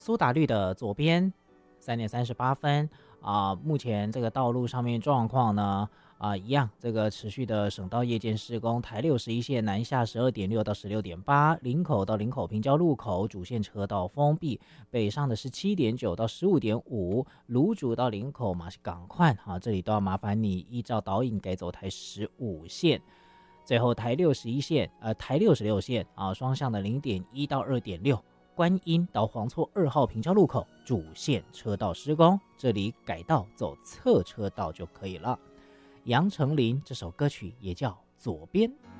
苏打绿的左边3点38分目前这个道路上面状况呢一样，这个持续的省道夜间施工，台61线南下12.6到16.8，林口到林口平交路口主线车道封闭，北上的17.9到15.5，芦竹到林口马是赶快这里都要麻烦你依照导引改走台15线。最后台61线台66线双向的0.1到2.6，观音到黄厝2号平交路口主线车道施工，这里改道走侧车道就可以了。杨丞琳这首歌曲也叫左边。